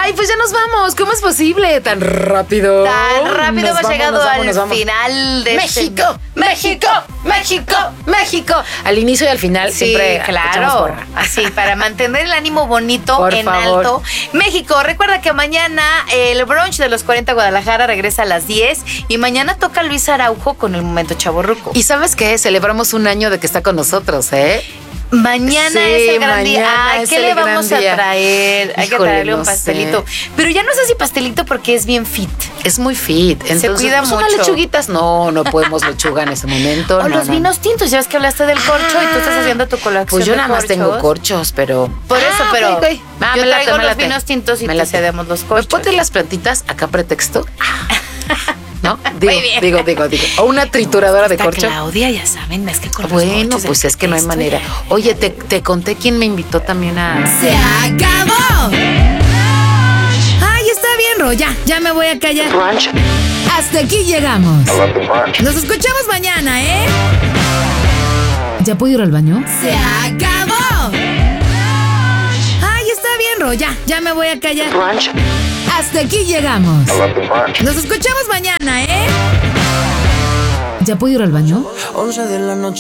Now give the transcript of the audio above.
Ay, pues ya nos vamos. ¿Cómo es posible? Tan rápido. Tan rápido hemos llegado al final de México, México, México, México. Al inicio y al final Sí, siempre echamos claro. porra. Así, para mantener el ánimo bonito Por en favor. alto. México, recuerda que mañana el brunch de los 40 Guadalajara regresa a las 10 y mañana toca Luis Araujo con el Momento Chavorruco. ¿Y sabes qué? Celebramos un año de que está con nosotros, ¿eh? Mañana Sí, es el gran día. mañana Ay, es ¿qué el le gran vamos a día. traer? Hay que Híjole, traerle un no sé. pastelito. Pero ya no sé si pastelito porque es bien fit. Es muy fit. Entonces, cuida pues, unas mucho. lechuguitas. No podemos lechuga en ese momento. O no, los no. vinos tintos. Ya ves que hablaste del corcho y tú estás haciendo tu colección. Pues yo de nada más tengo corchos. corchos, pero... Por eso, pero ok, ok. Va, yo me late, traigo me los late. vinos tintos y Me te late. cedemos los ¿Me corchos. pones las plantitas acá pretexto? ¿No? Muy bien. Digo. O una trituradora de Está corcho. Claudia, ya saben, es que con los Bueno, corchos pues de es que no hay pretexto manera. ya. Oye, te conté quién me invitó también a... ¡Se acabó! Ay, está bien, Ro, ya me voy a callar. Hasta aquí llegamos. Nos escuchamos mañana, ¿eh? ¿Ya puedo ir al baño? ¡Se acabó! Ay, está bien, Ro, ya me voy a callar. Hasta aquí llegamos. Nos escuchamos mañana, ¿eh? ¿Ya puedo ir al baño? 11 de la noche.